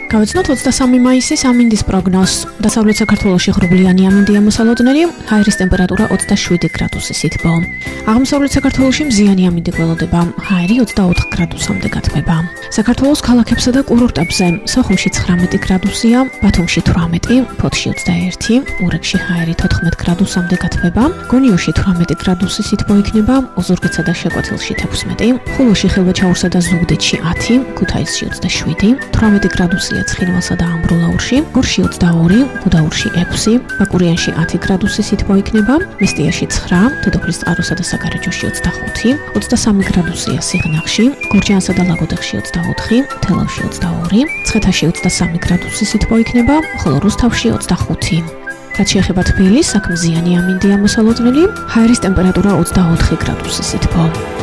Გავიცნოთ 23 მაისის ამინდის პროგნოზს. დასავლეთ საქართველოში ღრუბლიანი ამინდია მოსალოდნელი, ჰაერის ტემპერატურა 27 გრადუსი სითბო. აღმოსავლეთ საქართველოში მზიანი ამინდი გველოდება, ჰაერი 24 გრადუსამდე გათბება. საქართველოს ქალაქებსა და კურორტებზე სოხუმში 19 გრადუსია, ბათუმში 18, ფოთში 21, ურეკში ჰაერი 14 გრადუსამდე გათბება, გონიოში 18 გრადუსი სითბო იქნება, ოზურგეთსა და შეკვეთილში 16, ხულოში, ხილვაჩაურსა და ზუგდიდში 10, ქუთაისში 27, 18 გრადუსია ცხინვალსა და ამბროლაურში, გორში 22, გუდაურში 6, ბაკურიანში 10 გრადუსი სითბო იქნება, მესტიაში 9, დედოფლის წყაროსა და საგარეჯოში 25, 23 გრადუსია სიღნაღში, გორჯიანსა და ლაგოდეხში 24, თელავში 22, ცხეთაში 23 გრადუსი სითბო იქნება, ხოლო რუსთავში 25. რაც შეეხება თბილისს, აქ მზიანი ამინდია მოსალოდნელი, ჰაერის ტემპერატურა 24 გრადუსი სითბო.